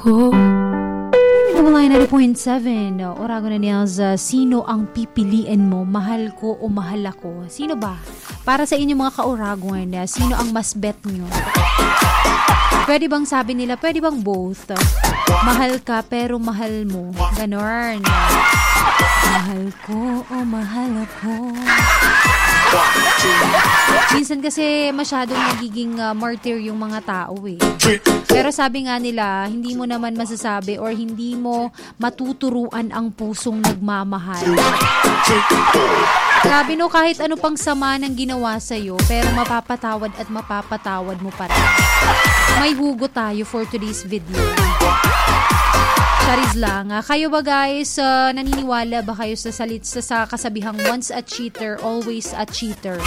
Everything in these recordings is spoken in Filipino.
Ko. Mga 90.7, Oragon na niya sa sino ang pipiliin mo, mahal ko o mahal ako? Sino ba? Para sa inyo mga ka-Oragon, sino ang mas bet nyo? Pwede bang sabi nila, pwede bang both? Mahal ka pero mahal mo. Ganon. Mahal ko o mahal ako? Minsan kasi masyadong nagiging martyr yung mga tao eh. Pero sabi nga nila, hindi mo naman masasabi or hindi mo matuturuan ang pusong nagmamahal. Sabi no, kahit ano pang sama ng ginawa sa'yo, pero mapapatawad at mapapatawad mo pa rin. May hugot tayo for today's video. Charis lang. Kayo ba guys, naniniwala ba kayo sa kasabihang once a cheater, always a cheater?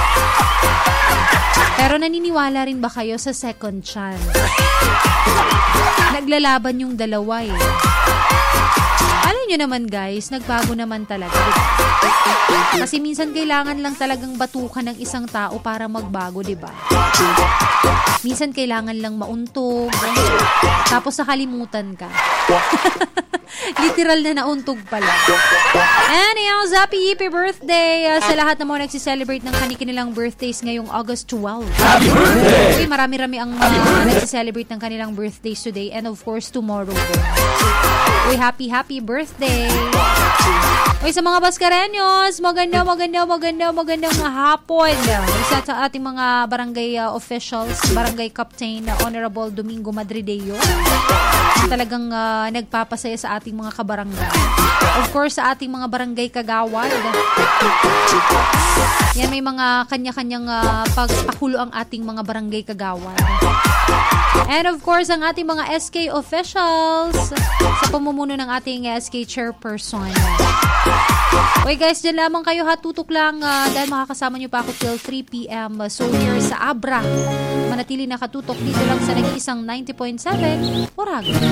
Pero naniniwala rin ba kayo sa second chance? Naglalaban yung dalawa eh. Alam nyo naman guys, nagbago naman talaga. Kasi minsan kailangan lang talagang batukan ng isang tao para magbago, diba? Minsan kailangan lang mauntog, tapos nakalimutan ka. Literal na nauntog pala. And yung happy birthday sa lahat na mga nagsiselebrate ng kanilang birthdays ngayong August 12. Happy birthday! Okay, marami-rami ang nagsiselebrate ng kanilang birthdays today and of course tomorrow. Uy, happy birthday! Uy, sa mga Baskarenyos, magandang hapon. Isa sa ating mga barangay officials, barangay captain, Honorable Domingo Madrideo. Talagang nagpapasaya sa ating mga kabarangay. Of course, sa ating mga barangay kagawad. Yan, may mga kanya-kanyang pagpakulo ang ating mga barangay kagawad. And of course, ang ating mga SK officials sa pamumuno ng ating SK chairperson. Okay guys, dyan lamang kayo ha, tutok lang dahil makakasama nyo pa ako till 3 p.m. So here sa Abra, manatili nakatutok dito lang sa nag-iisang 90.7 Oragon.